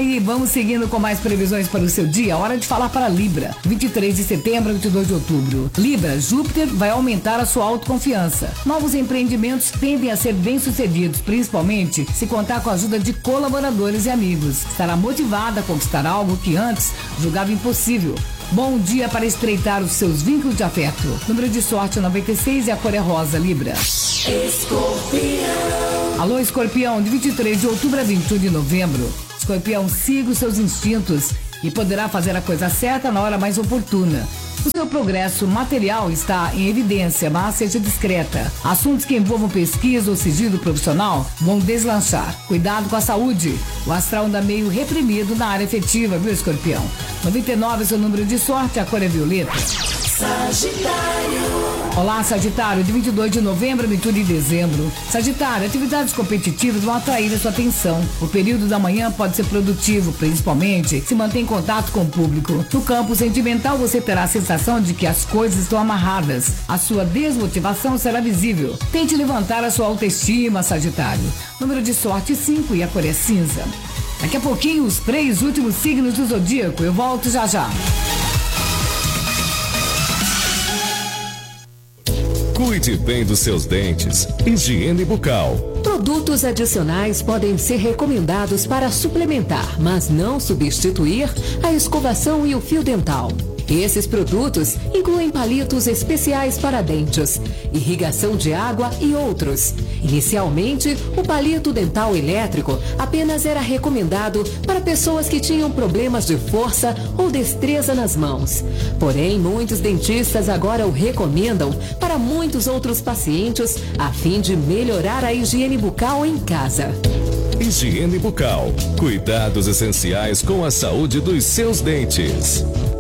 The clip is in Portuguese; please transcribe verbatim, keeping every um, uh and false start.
aí, vamos seguindo com mais previsões para o seu dia. Hora de falar para Libra. vinte e três de setembro a vinte e dois de outubro. Libra, Júpiter vai aumentar a sua autoconfiança. Novos empreendimentos tendem a ser bem-sucedidos, principalmente se contar com a ajuda de colaboradores e amigos. Estará motivada a conquistar algo que antes julgava impossível. Bom dia para estreitar os seus vínculos de afeto. Número de sorte noventa e seis e a cor é rosa, Libra. Escorpião. Alô, Escorpião, de vinte e três de outubro a vinte e um de novembro. Escorpião, siga os seus instintos e poderá fazer a coisa certa na hora mais oportuna. O seu progresso material está em evidência, mas seja discreta. Assuntos que envolvam pesquisa ou sigilo profissional vão deslanchar. Cuidado com a saúde. O astral anda meio reprimido na área efetiva, viu, Escorpião? noventa e nove é seu número de sorte, a cor é violeta. Sagitário. Olá, Sagitário, de vinte e dois de novembro a vinte e um de dezembro. Sagitário, atividades competitivas vão atrair a sua atenção. O período da manhã pode ser produtivo, principalmente se manter em contato com o público. No campo sentimental, você terá a sensação de que as coisas estão amarradas. A sua desmotivação será visível. Tente levantar a sua autoestima, Sagitário. Número de sorte cinco e a cor é cinza. Daqui a pouquinho, os três últimos signos do zodíaco. Eu volto já já. Cuide bem dos seus dentes. Higiene bucal. Produtos adicionais podem ser recomendados para suplementar, mas não substituir a escovação e o fio dental. Esses produtos incluem palitos especiais para dentes, irrigação de água e outros. Inicialmente, o palito dental elétrico apenas era recomendado para pessoas que tinham problemas de força ou destreza nas mãos. Porém, muitos dentistas agora o recomendam para muitos outros pacientes a fim de melhorar a higiene bucal em casa. Higiene bucal. Cuidados essenciais com a saúde dos seus dentes.